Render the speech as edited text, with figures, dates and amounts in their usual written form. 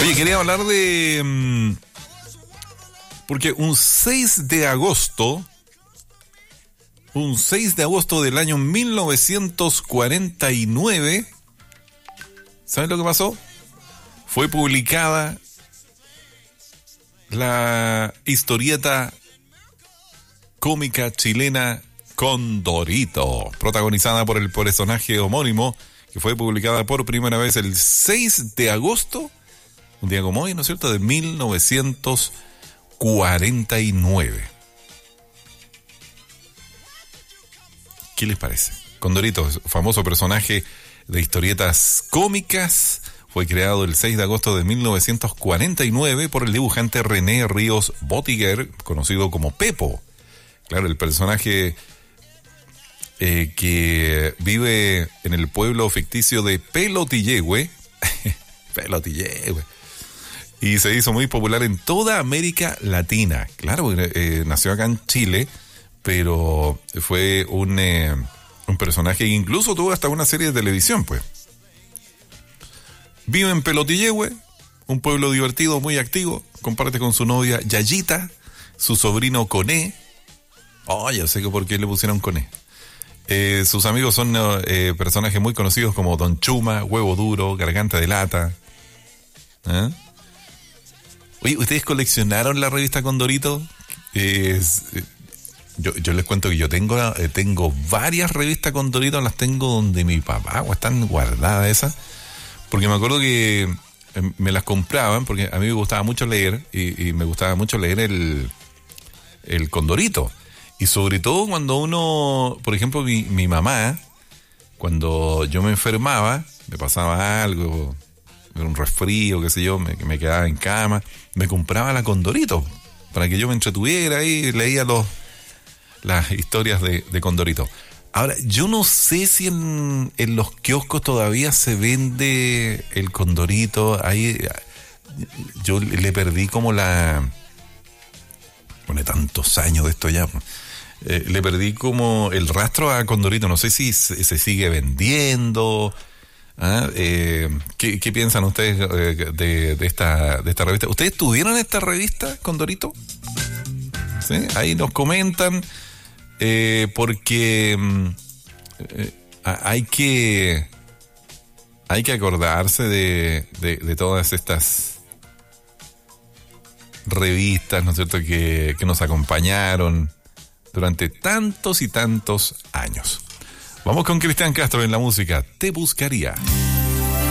Oye, quería hablar de... porque un 6 de agosto del año 1949, ¿sabes lo que pasó? Fue publicada la historieta cómica chilena Condorito, protagonizada por el personaje homónimo, que fue publicada por primera vez el 6 de agosto, un día como hoy, ¿no es cierto?, de 1949. ¿Qué les parece? Condorito, famoso personaje de historietas cómicas, fue creado el 6 de agosto de 1949 por el dibujante René Ríos Botiguer, conocido como Pepo. Claro, el personaje que vive en el pueblo ficticio de Pelotillehue, Pelotillehue, y se hizo muy popular en toda América Latina. Claro, nació acá en Chile, pero fue un personaje que incluso tuvo hasta una serie de televisión, pues. Vive en Pelotillehue, un pueblo divertido, muy activo, comparte con su novia Yayita, su sobrino Coné. Oh, ya sé que por qué le pusieron Coné. Sus amigos son personajes muy conocidos como Don Chuma, Huevo Duro, Garganta de Lata. Oye, ¿ustedes coleccionaron la revista Condorito? Yo les cuento que yo tengo varias revistas Condorito, las tengo donde mi papá, están guardadas esas, porque me acuerdo que me las compraban, porque a mí me gustaba mucho leer, y me gustaba mucho leer el Condorito. Y sobre todo cuando uno, por ejemplo, mi mamá, cuando yo me enfermaba, me pasaba algo, un resfrío, qué sé yo, me quedaba en cama, me compraba la Condorito, para que yo me entretuviera y leía las historias de Condorito. Ahora, yo no sé si en los kioscos todavía se vende el Condorito. Ahí yo le perdí como pone tantos años de esto ya. Le perdí como el rastro a Condorito. No sé si se sigue vendiendo. ¿Qué piensan ustedes de esta revista? ¿Ustedes tuvieron esta revista, Condorito? ¿Sí? Ahí nos comentan, porque hay que acordarse de todas estas revistas, ¿no es cierto?, que nos acompañaron durante tantos y tantos años. Vamos con Cristian Castro en la música Te Buscaría.